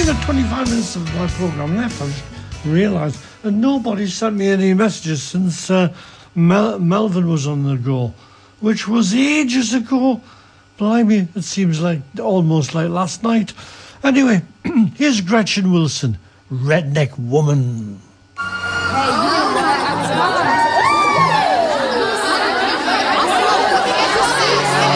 got 25 minutes of my programme left, I've just realised. And nobody sent me any messages since Melvin was on the go, which was ages ago. Blimey, it seems like almost like last night. Anyway, here's Gretchen Wilson, Redneck Woman. Hey, you know what? I was